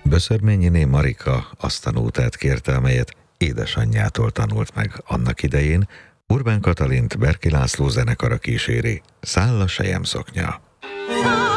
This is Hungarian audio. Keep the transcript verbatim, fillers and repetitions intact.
Böszörményiné Marika azt a nótát kérte, amelyet édesanyjától tanult meg annak idején. Urbán Katalint Berki László zenekara kíséri, Száll a selyemszoknya.